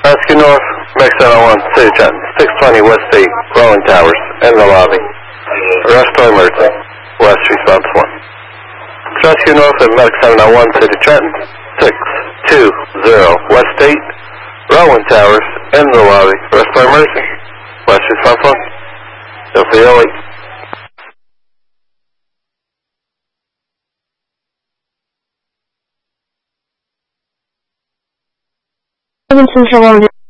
Rescue North, Max 701, City of Trenton, 620 West State, Rolling Towers, in the lobby. Arrest or emergency. West response 1. Rescue North at Medic 701, City of Trenton, 620 West State, Rolling Towers, in the lobby. Arrest or emergency. West response 1. Delta 08. 721